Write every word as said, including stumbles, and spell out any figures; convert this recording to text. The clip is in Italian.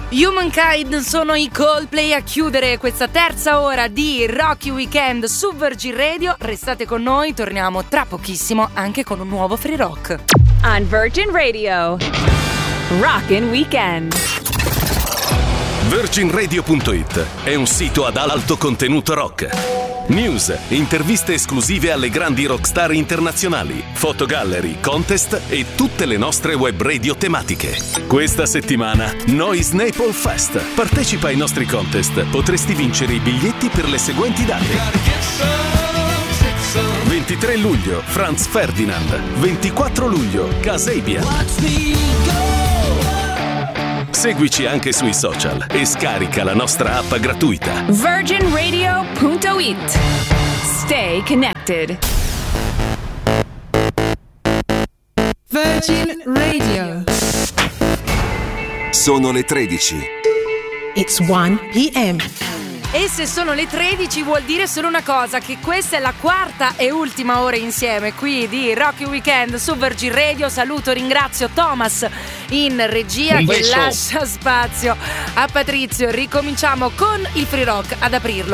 Humankind sono i Coldplay a chiudere questa terza ora di Rocky Weekend su Virgin Radio. Restate con noi, torniamo tra pochissimo anche con un nuovo Free Rock. On Virgin Radio, Rockin' Weekend. Virgin Radio punto it è un sito ad alto contenuto rock. News, interviste esclusive alle grandi rockstar internazionali, fotogallery, contest e tutte le nostre web radio tematiche. Questa settimana Noise Naples Fest. Partecipa ai nostri contest, potresti vincere i biglietti per le seguenti date: ventitré luglio Franz Ferdinand, ventiquattro luglio Kasabian. Seguici anche sui social e scarica la nostra app gratuita. Virgin Radio punto it. Stay connected. Virgin Radio. Sono le tredici. It's one p.m. E se sono le tredici vuol dire solo una cosa, che questa è la quarta e ultima ora insieme qui di Rocky Weekend su Virgin Radio. Saluto, ringrazio Thomas in regia che lascia spazio a Patrizio. Ricominciamo con il Free Rock ad aprirlo.